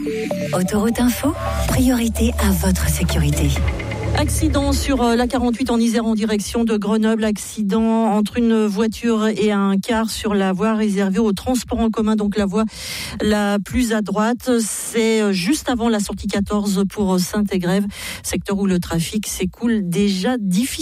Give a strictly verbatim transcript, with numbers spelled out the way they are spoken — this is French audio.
Autoroute Info, priorité à votre sécurité. Accident sur la quarante-huit en Isère en direction de Grenoble. Accident entre une voiture et un car sur la voie réservée au transport en commun, donc la voie la plus à droite. C'est juste avant la sortie quatorze pour Saint-Égrève, secteur où le trafic s'écoule déjà difficilement.